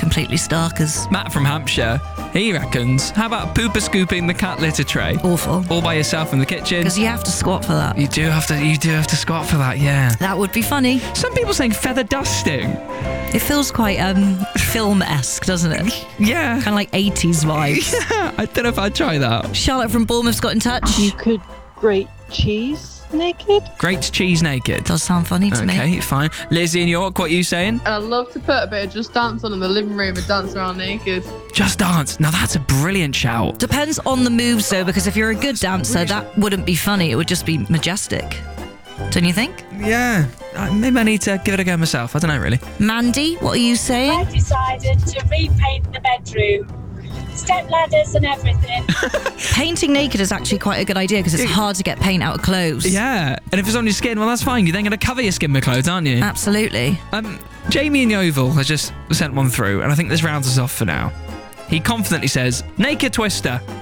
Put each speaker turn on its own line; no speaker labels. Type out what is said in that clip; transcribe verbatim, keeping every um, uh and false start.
completely starkers.
Matt from Hampshire, he reckons, how about pooper scooping the cat litter tray?
Awful.
All by yourself in the kitchen.
Because you have to squat for that.
You do have to, you do have to squat for that, yeah.
That would be funny.
Some people saying feather dusting.
It feels quite um, film-esque, doesn't it?
Yeah.
Kind of like eighties vibes.
Yeah, I don't know if I'd try that.
Charlotte from Bournemouth's got in touch.
You could grate cheese naked.
Grate cheese naked.
Does sound funny to me.
Okay, fine. Lizzie in York, what are you saying?
And I'd love to put a bit of Just Dance on in the living room and dance around naked.
Just Dance. Now that's a brilliant shout.
Depends on the moves, though, because if you're a good dancer, that wouldn't be funny. It would just be majestic. Don't you think?
Yeah. Uh, maybe I need to give it a go myself. I don't know, really.
Mandy, what are you saying?
I decided to repaint the bedroom. Step ladders and everything.
Painting naked is actually quite a good idea because it's hard to get paint out of clothes.
Yeah. And if it's on your skin, well, that's fine. You're then going to cover your skin with clothes, aren't you?
Absolutely.
Um, Jamie in the Oval has just sent one through, and I think this rounds us off for now. He confidently says, naked twister.